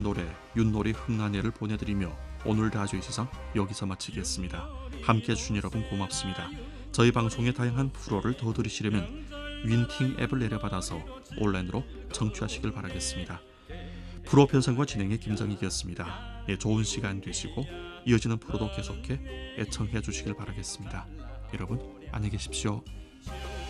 노래 윷놀이 흥나네를 보내드리며 오늘 라디오 세상 여기서 마치겠습니다. 함께해 주신 여러분 고맙습니다. 저희 방송의 다양한 프로를 더 들으시려면 윈팅 앱을 내려받아서 온라인으로 청취하시길 바라겠습니다. 프로 편성과 진행의 김정익이었습니다. 좋은 시간 되시고 이어지는 프로도 계속해 애청해 주시길 바라겠습니다. 여러분 안녕히 계십시오.